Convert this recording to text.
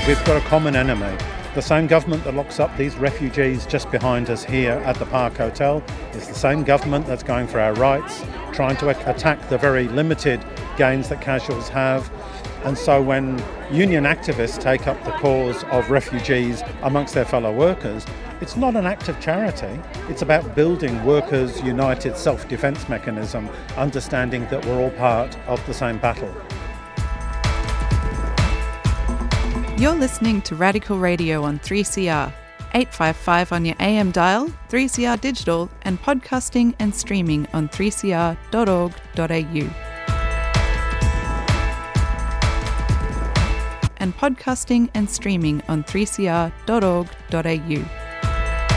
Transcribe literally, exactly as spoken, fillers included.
we've got a common enemy. The same government that locks up these refugees just behind us here at the Park Hotel is the same government that's going for our rights, trying to attack the very limited gains that casuals have. And so when union activists take up the cause of refugees amongst their fellow workers, it's not an act of charity. It's about building workers' united self-defense mechanism, understanding that we're all part of the same battle. You're listening to Radical Radio on three C R, eight fifty-five on your A M dial, three C R digital, and podcasting and streaming on three c r dot org dot a u. And podcasting and streaming on three c r dot org dot a u.